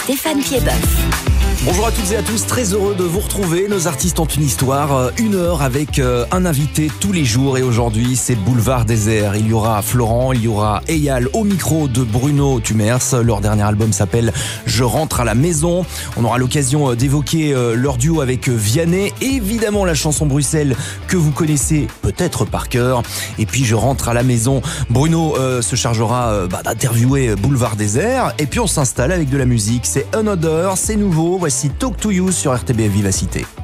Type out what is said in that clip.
Stéphane Piedboeuf. Bonjour à toutes et à tous, très heureux de vous retrouver. Nos artistes ont une histoire, 1 heure avec un invité tous les jours. Et aujourd'hui, c'est Boulevard Désert. Il y aura Florent, il y aura Eyal au micro de Bruno Tumers. Leur dernier album s'appelle Je rentre à la maison. On aura l'occasion d'évoquer leur duo avec Vianney. Évidemment, la chanson Bruxelles que vous connaissez peut-être par cœur. Et puis, Je rentre à la maison. Bruno se chargera d'interviewer Boulevard Désert. Et puis, on s'installe avec de la musique. C'est Another, c'est nouveau. Voici Talk to You sur RTBF Vivacité.